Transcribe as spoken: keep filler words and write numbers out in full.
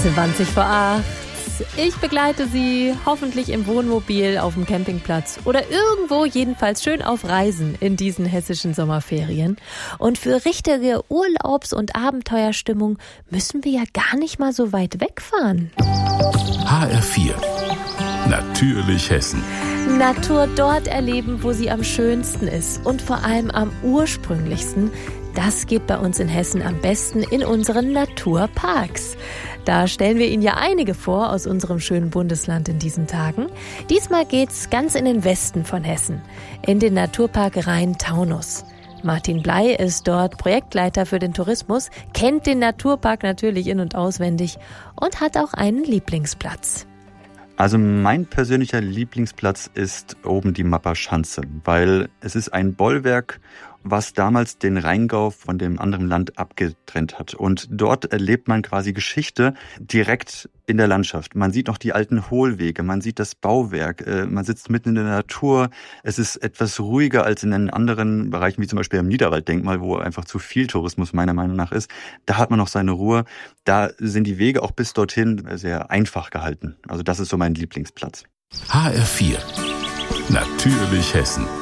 zwanzig vor acht. Ich begleite Sie hoffentlich im Wohnmobil, auf dem Campingplatz oder irgendwo, jedenfalls schön auf Reisen in diesen hessischen Sommerferien. Und für richtige Urlaubs- und Abenteuerstimmung müssen wir ja gar nicht mal so weit wegfahren. H R vier. Natürlich Hessen. Natur dort erleben, wo sie am schönsten ist und vor allem am ursprünglichsten. Das geht bei uns in Hessen am besten in unseren Naturparks. Da stellen wir Ihnen ja einige vor aus unserem schönen Bundesland in diesen Tagen. Diesmal geht's ganz in den Westen von Hessen, in den Naturpark Rhein-Taunus. Martin Bley ist dort Projektleiter für den Tourismus, kennt den Naturpark natürlich in- und auswendig und hat auch einen Lieblingsplatz. Also mein persönlicher Lieblingsplatz ist oben die Mapper Schanze, weil es ist ein Bollwerk, was damals den Rheingau von dem anderen Land abgetrennt hat. Und dort erlebt man quasi Geschichte direkt in der Landschaft. Man sieht noch die alten Hohlwege, man sieht das Bauwerk, man sitzt mitten in der Natur. Es ist etwas ruhiger als in den anderen Bereichen, wie zum Beispiel am Niederwalddenkmal, wo einfach zu viel Tourismus meiner Meinung nach ist. Da hat man noch seine Ruhe. Da sind die Wege auch bis dorthin sehr einfach gehalten. Also das ist so mein Lieblingsplatz. H R vier. Natürlich Hessen.